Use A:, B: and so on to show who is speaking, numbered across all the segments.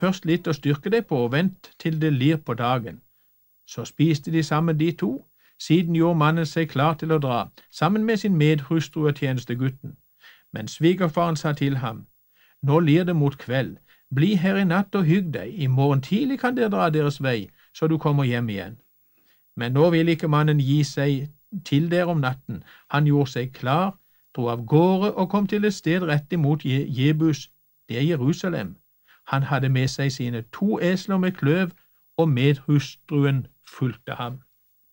A: først litt å styrke deg på og vent til det lir på dagen. Så spiste de sammen de to. Siden gjorde mannen seg klar til å dra, sammen med sin medhustru og tjenestegutten. Men svigerfaren sa til ham, nå lir det mot kveld, bli her i natt og hygg deg, i morgen tidlig kan dere dra deres vei, så du kommer hjem igjen. Men nå vil ikke mannen gi seg til der om natten. Han gjorde seg klar, dro av gårde og kom til et sted rett imot Jebus, det er Jerusalem. Han hadde med seg sine 2 esler med kløv, og medhustruen fulgte ham.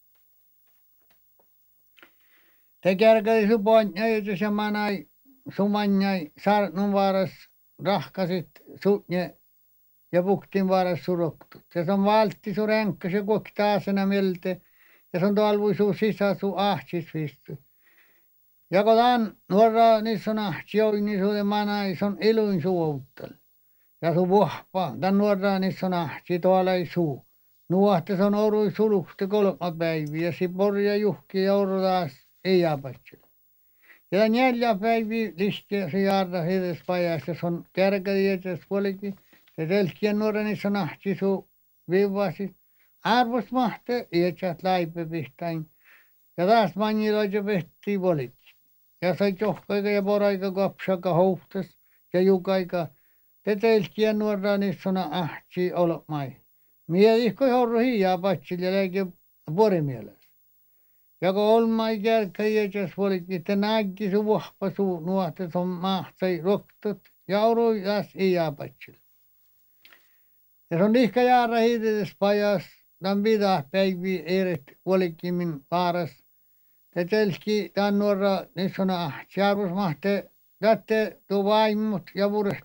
B: Te kerkeli supontja, se manai, sumanjai, sarnun varas, rahkasit, sutne, ja puktin varas suroktut. Se on valtti su renkka, se koktaasena melte, ja se on talvui su sisä su ahtis vistu. Ja kun tämän nuorra niissä on ahtioi, niin su manai, se on iluin suouttal. Ja su vuhpa, tämän nuorra niissä on ahti, tuolla ei suu. Nuohte se on orui sulukste 3 päiviä, ja si porja juhki ja oru taas ei jääpätsillä. Ja 4 päiviä listiä se jaarda hides pajassa, se on kärkäliätäs puolikin. Se telkien nuorra niissä on ahti su viivasi. Arvos mahte, iätsät laipe pihtain. Ja taas manjiloja pehtii puolikin. Ja sai johkaika ja poraika kapsaka hohtas ja jukaika. Te telkien nuorra niissä on ahti olmai. Mie ihkoi horro hiijaa patsille ja läike porimielessä. Ja kun olmai kärkkäjäkäs puolikin, te näki su vahpa suu nuohte, se on mahtai roktut ja orui taas hiijaa patsille. Ja se on ihka jaara hiidetes pajas, tämän 5 päiviä eret puolikin min vaaras. Te telski tämän nuorra niissä on ahti arvos mahte, tätte tuo vaimut ja vurit.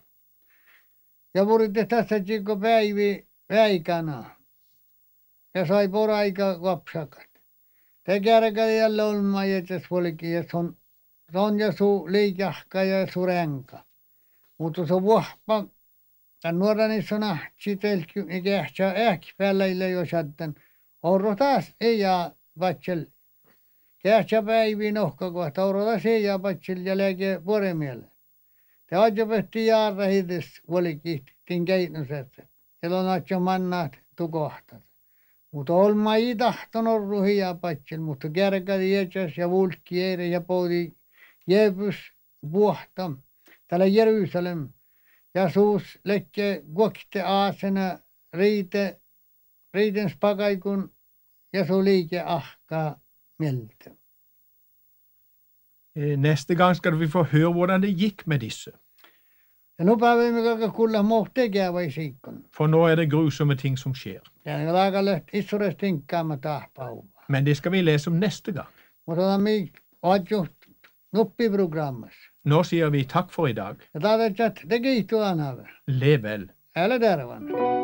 B: Ja vuritte tässä tjikko päiviä. Väikana. Ja sai poraika kapsakat. Te kärkäli jälle olma jätäs puolikin, ja se on ja su liikahka ja su renka. Mutta se vuohpa, tämän nuorani on ahti telkki, niin kähtsää päällä jo sätten. Orro taas ei jää vatsel. Kähtsää päiviin ohka kohta, orro taas ei jää vatsel ja läke poremielle. Te ajapehti jaarra hides puolikin, tin keitnuset. Siellä on atjo mannaat tukohtat. Mutta olma ei tahtonut ruhia patsil, mutta kärkäli jätsäs ja vulkki eire ja poudi jääpys vuohta. Täällä Jerusalem. Ja suus lekke kuokte aasena riitens pakaikun ja su liike ahkaa mieltä.
A: Næste gang skal vi få høre hvordan det gikk med disse.
B: Ja nu päivämme kaikki kuulla mohtekää vai siikon.
A: For nå er det grusomme ting som skjer.
B: Ja ne laakalle isores tinkkaama tahpauva.
A: Men det skal vi lese om neste gang.
B: Mutta mi adjo nuppiprogrammassa.
A: Nå sier vi takk for i dag.
B: Ja tavet, det kiihtuu anave.
A: Lev vel.
B: Älä tervan.